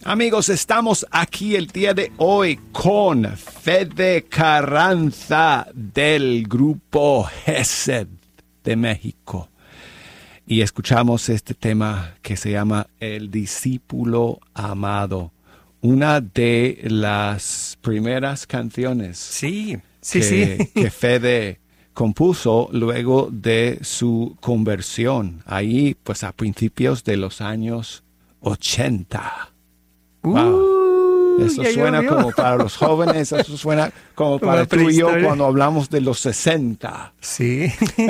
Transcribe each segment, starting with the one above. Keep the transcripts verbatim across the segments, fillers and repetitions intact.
Amigos, estamos aquí el día de hoy con Fede Carranza del grupo Gesed de México. Y escuchamos este tema que se llama El Discípulo Amado. Una de las primeras canciones sí, sí, que, sí. que Fede compuso luego de su conversión. Ahí, pues a principios de los años ochenta. Wow. Uh, Eso suena llovió. como para los jóvenes, eso suena como Como para tú y yo prehistoria. cuando hablamos de los sesenta. Sí.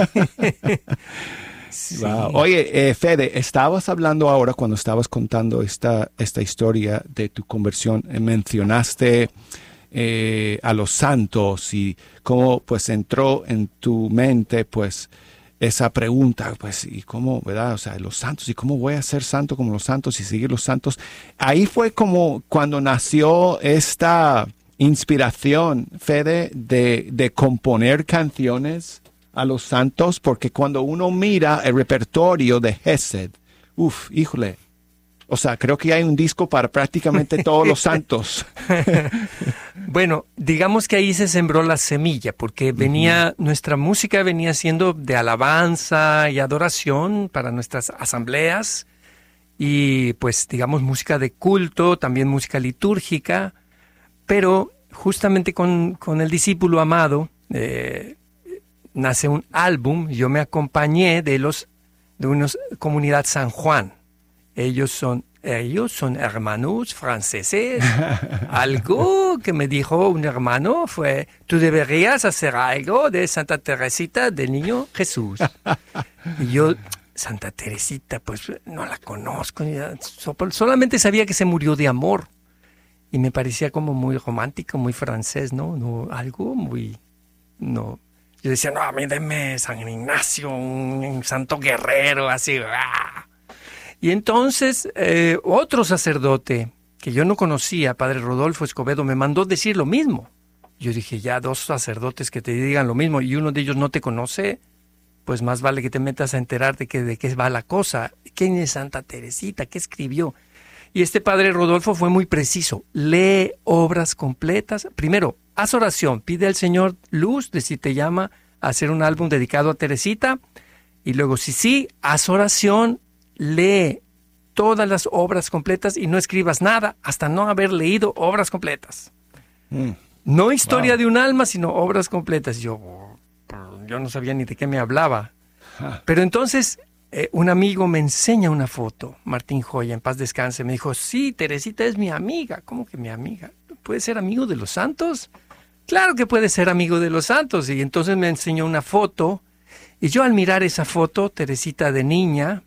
Sí. Wow. Oye, eh, Fede, estabas hablando ahora cuando estabas contando esta, esta historia de tu conversión, eh, mencionaste eh, a los santos y cómo pues entró en tu mente pues esa pregunta, pues, ¿y cómo, verdad? O sea, los santos, ¿y cómo voy a ser santo como los santos y seguir los santos? Ahí fue como cuando nació esta inspiración, Fede, de, de componer canciones a los santos, porque cuando uno mira el repertorio de Gesed, uff, híjole, o sea, creo que hay un disco para prácticamente todos los santos. Bueno, digamos que ahí se sembró la semilla, porque venía, uh-huh. nuestra música venía siendo de alabanza y adoración para nuestras asambleas, y pues digamos música de culto, también música litúrgica, pero justamente con, con El Discípulo Amado eh, nace un álbum. Yo me acompañé de los de una comunidad San Juan. Ellos son Ellos son hermanos franceses. Algo que me dijo un hermano fue, tú deberías hacer algo de Santa Teresita del Niño Jesús. Y yo, Santa Teresita, pues no la conozco. Solamente sabía que se murió de amor. Y me parecía como muy romántico, muy francés, ¿no? no algo muy... no. Yo decía, no, a mí denme San Ignacio, un, un santo guerrero, así, ¡ah! Y entonces eh, otro sacerdote que yo no conocía, Padre Rodolfo Escobedo, me mandó decir lo mismo. Yo dije, ya dos sacerdotes que te digan lo mismo y uno de ellos no te conoce, pues más vale que te metas a enterar de, que, de qué va la cosa. ¿Quién es Santa Teresita? ¿Qué escribió? Y este Padre Rodolfo fue muy preciso. Lee obras completas. Primero, haz oración, pide al Señor luz de si te llama a hacer un álbum dedicado a Teresita. Y luego, si sí, haz oración, lee todas las obras completas y no escribas nada hasta no haber leído obras completas. Mm. No historia wow. de un alma, sino obras completas. Yo, yo no sabía ni de qué me hablaba. Ah. Pero entonces eh, un amigo me enseña una foto, Martín Joya, en paz descanse. Me dijo, sí, Teresita es mi amiga. ¿Cómo que mi amiga? ¿Puede ser amigo de los santos? Claro que puede ser amigo de los santos. Y entonces me enseñó una foto. Y yo al mirar esa foto, Teresita de niña,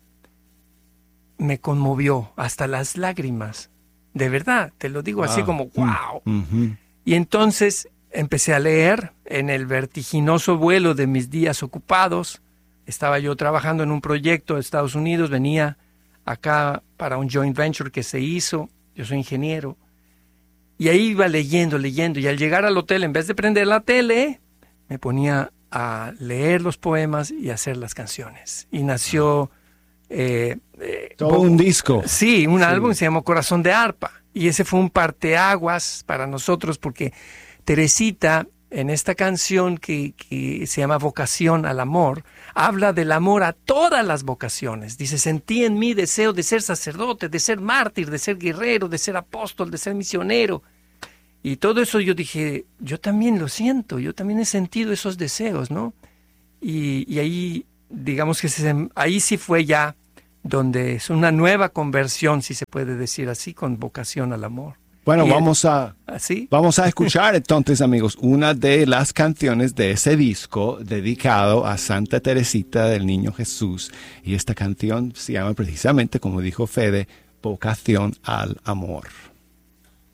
me conmovió hasta las lágrimas. De verdad, te lo digo wow. así como wow. Uh-huh. Y entonces empecé a leer en el vertiginoso vuelo de mis días ocupados. Estaba yo trabajando en un proyecto de Estados Unidos, venía acá para un joint venture que se hizo. Yo soy ingeniero. Y ahí iba leyendo, leyendo. Y al llegar al hotel, en vez de prender la tele, me ponía a leer los poemas y a hacer las canciones. Y nació... Eh, eh, Todo un disco. Sí, un sí. álbum que se llamó Corazón de Arpa. Y ese fue un parteaguas para nosotros porque Teresita, en esta canción que, que se llama Vocación al Amor, habla del amor a todas las vocaciones. Dice, sentí en mí deseo de ser sacerdote, de ser mártir, de ser guerrero, de ser apóstol, de ser misionero. Y todo eso yo dije, yo también lo siento, yo también he sentido esos deseos, ¿no? Y, y ahí... digamos que se, ahí sí fue ya donde es una nueva conversión, si se puede decir así, con vocación al amor. Bueno, y vamos a, ¿así? vamos a escuchar entonces, amigos, una de las canciones de ese disco dedicado a Santa Teresita del Niño Jesús. Y esta canción se llama precisamente, como dijo Fede, Vocación al Amor.